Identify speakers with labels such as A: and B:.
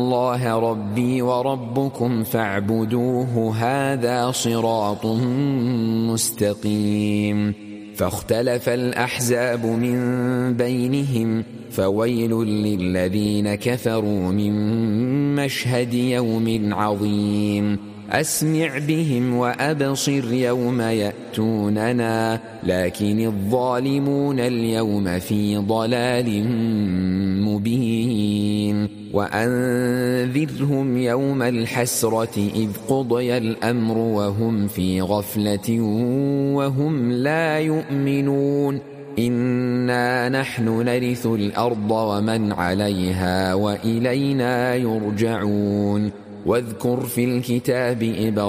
A: الله ربي وربكم فاعبدوه هذا صراط مستقيم. فاختلف الأحزاب من بينهم فويل للذين كفروا من مشهد يوم عظيم. أسمع بهم وأبصر يوم يأتوننا لكن الظالمون اليوم في ضلال مبين. وأنذرهم يوم الحسرة إذ قضي الأمر وهم في غفلة وهم لا يؤمنون. إنا نحن نرث الأرض ومن عليها وإلينا يرجعون. واذكر في الكتاب إبراهيم